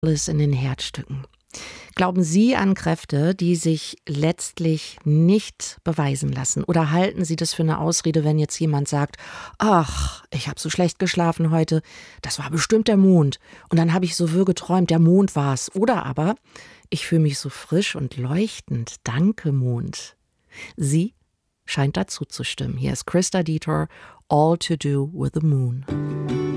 alles in den Herzstücken. Glauben Sie an Kräfte, die sich letztlich nicht beweisen lassen? Oder halten Sie das für eine Ausrede, wenn jetzt jemand sagt, ach, ich habe so schlecht geschlafen heute, das war bestimmt der Mond. Und dann habe ich so wirr geträumt, der Mond war's. Oder aber, ich fühle mich so frisch und leuchtend, danke Mond. Sie scheint dazu zu stimmen. Hier ist Christa Dieter, All to Do with the Moon.